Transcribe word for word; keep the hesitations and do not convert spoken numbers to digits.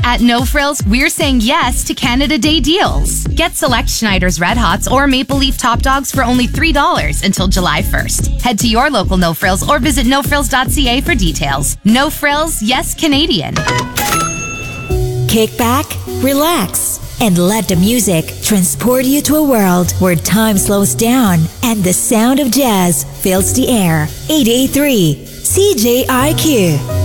At No Frills, we're saying yes to Canada Day deals. Get select Schneider's Red Hots or Maple Leaf Top Dogs for only three dollars until July first. Head to your local No Frills or visit no frills dot c a for details. No Frills, yes Canadian. Kick back, relax, and let the music transport you to a world where time slows down and the sound of jazz fills the air. eight eighty-three C J I Q.